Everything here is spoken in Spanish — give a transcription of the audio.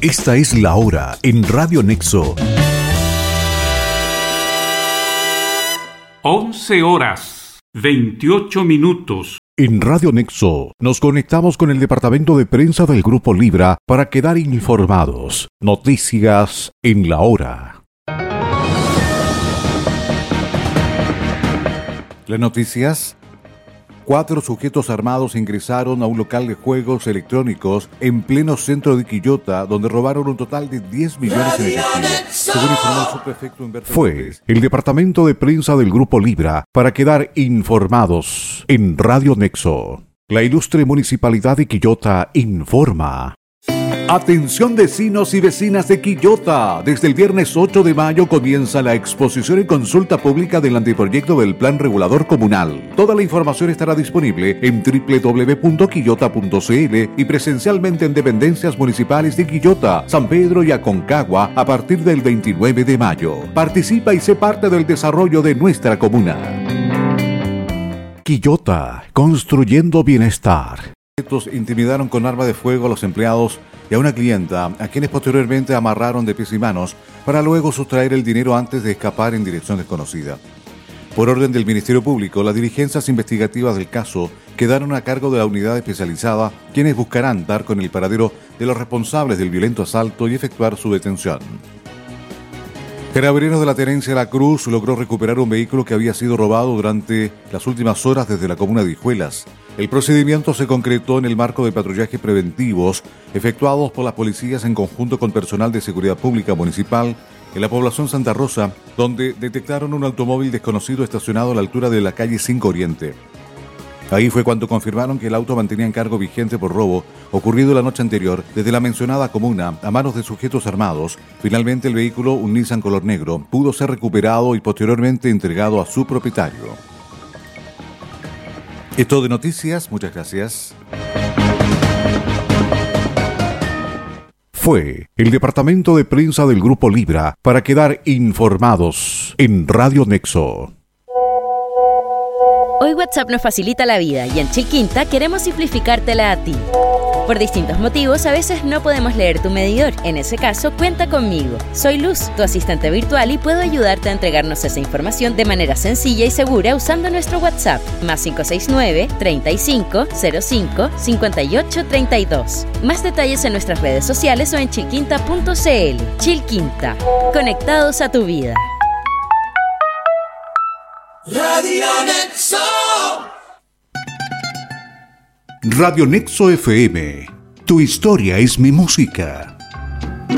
Esta es la hora en Radio Nexo. 11:28. En Radio Nexo nos conectamos con el departamento de prensa del Grupo Libra para quedar informados. Noticias en la hora. Las noticias. 4 sujetos armados ingresaron a un local de juegos electrónicos en pleno centro de Quillota, donde robaron un total de 10 millones en efectivo. Según informó el subprefecto Humberto López, el departamento de prensa del Grupo Libra para quedar informados en Radio Nexo. La ilustre Municipalidad de Quillota informa. Atención vecinos y vecinas de Quillota. Desde el viernes 8 de mayo comienza la exposición y consulta pública del anteproyecto del Plan Regulador Comunal. Toda la información estará disponible en www.quillota.cl y presencialmente en dependencias municipales de Quillota, San Pedro y Aconcagua a partir del 29 de mayo. Participa y sé parte del desarrollo de nuestra comuna. Quillota, construyendo bienestar. Estos intimidaron con arma de fuego a los empleados y a una clienta, a quienes posteriormente amarraron de pies y manos para luego sustraer el dinero antes de escapar en dirección desconocida. Por orden del Ministerio Público, las diligencias investigativas del caso quedaron a cargo de la unidad especializada, quienes buscarán dar con el paradero de los responsables del violento asalto y efectuar su detención. Carabineros de la Tenencia de la Cruz logró recuperar un vehículo que había sido robado durante las últimas horas desde la comuna de Hijuelas. El procedimiento se concretó en el marco de patrullajes preventivos efectuados por las policías en conjunto con personal de seguridad pública municipal en la población Santa Rosa, donde detectaron un automóvil desconocido estacionado a la altura de la calle 5 Oriente. Ahí fue cuando confirmaron que el auto mantenía encargo vigente por robo ocurrido la noche anterior desde la mencionada comuna a manos de sujetos armados. Finalmente el vehículo, un Nissan color negro, pudo ser recuperado y posteriormente entregado a su propietario. Es todo de noticias, muchas gracias. Fue el departamento de prensa del Grupo Libra para quedar informados en Radio Nexo. Hoy WhatsApp nos facilita la vida y en Chilquinta queremos simplificártela a ti. Por distintos motivos, a veces no podemos leer tu medidor. En ese caso, cuenta conmigo. Soy Luz, tu asistente virtual, y puedo ayudarte a entregarnos esa información de manera sencilla y segura usando nuestro WhatsApp, +569 35 05 58 32. Más detalles en nuestras redes sociales o en chilquinta.cl. Chilquinta, conectados a tu vida. Radio Nexo. Radio Nexo FM. Tu historia es mi música.